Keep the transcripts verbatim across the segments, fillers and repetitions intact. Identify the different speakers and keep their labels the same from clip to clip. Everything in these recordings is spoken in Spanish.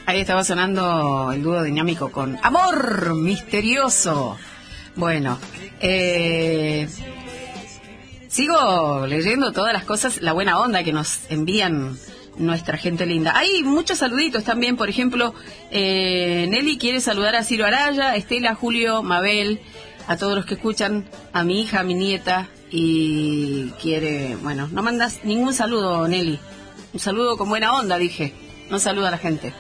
Speaker 1: Ahí estaba sonando el dúo dinámico con Amor Misterioso. Bueno, eh, sigo leyendo todas las cosas, la buena onda que nos envían nuestra gente linda. Hay muchos saluditos también, por ejemplo, eh, Nelly quiere saludar a Ciro Araya, Estela, Julio, Mabel, a todos los que escuchan, a mi hija, a mi nieta, y quiere, bueno, no mandas ningún saludo, Nelly. Un saludo con buena onda, dije. No saluda a la gente.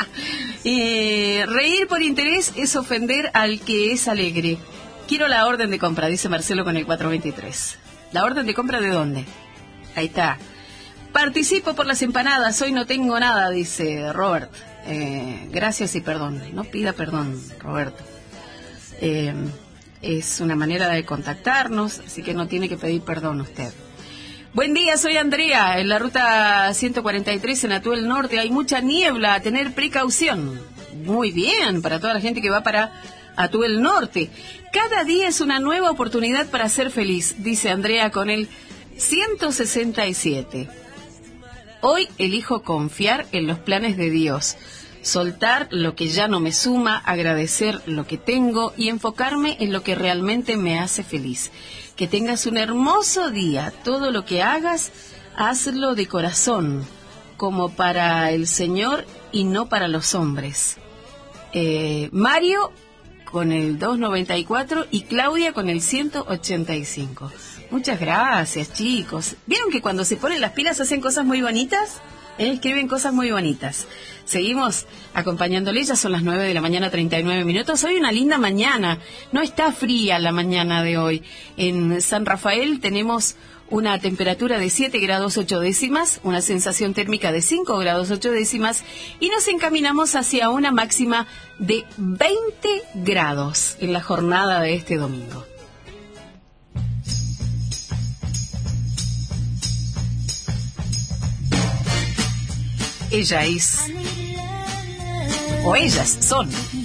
Speaker 1: Y reír por interés es ofender al que es alegre. Quiero la orden de compra, dice Marcelo con el cuatro veintitrés. ¿La orden de compra de dónde? Ahí está. Participo por las empanadas, hoy no tengo nada, dice Robert. Eh, gracias y perdón. No pida perdón, Roberto. Eh, es una manera de contactarnos, así que no tiene que pedir perdón usted. Buen día, soy Andrea. En la ruta ciento cuarenta y tres en Atuel Norte hay mucha niebla, a tener precaución. Muy bien, para toda la gente que va para Atuel Norte. Cada día es una nueva oportunidad para ser feliz, dice Andrea con el ciento sesenta y siete. Hoy elijo confiar en los planes de Dios, soltar lo que ya no me suma, agradecer lo que tengo y enfocarme en lo que realmente me hace feliz. Que tengas un hermoso día. Todo lo que hagas, hazlo de corazón, como para el Señor y no para los hombres. Eh, Mario con el doscientos noventa y cuatro y Claudia con el ciento ochenta y cinco. Muchas gracias, chicos. ¿Vieron que cuando se ponen las pilas hacen cosas muy bonitas? ¿Eh? Escriben cosas muy bonitas. Seguimos acompañándole, ya son las nueve de la mañana, treinta y nueve minutos. Hoy una linda mañana, no está fría la mañana de hoy. En San Rafael tenemos una temperatura de siete grados ocho décimas, una sensación térmica de cinco grados ocho décimas y nos encaminamos hacia una máxima de veinte grados en la jornada de este domingo. Ella es, o ellas son